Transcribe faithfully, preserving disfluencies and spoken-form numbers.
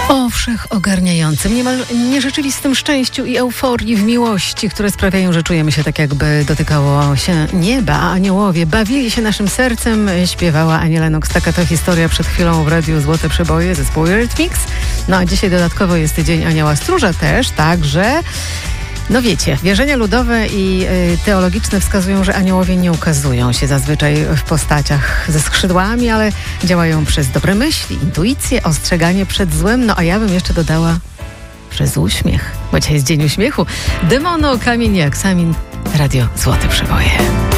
O wszechogarniającym, niemal nierzeczywistym szczęściu i euforii w miłości, które sprawiają, że czujemy się tak, jakby dotykało się nieba, a aniołowie bawili się naszym sercem, śpiewała Annie Lennox. Taka to historia przed chwilą w radiu Złote Przeboje zespołu Eurythmics. No a dzisiaj dodatkowo jest Dzień Anioła Stróża też, także... No wiecie, wierzenia ludowe i y, teologiczne wskazują, że aniołowie nie ukazują się zazwyczaj w postaciach ze skrzydłami, ale działają przez dobre myśli, intuicję, ostrzeganie przed złem. No a ja bym jeszcze dodała przez uśmiech, bo dzisiaj jest Dzień Uśmiechu. Demono, kamień i aksamin, radio Złote Przeboje.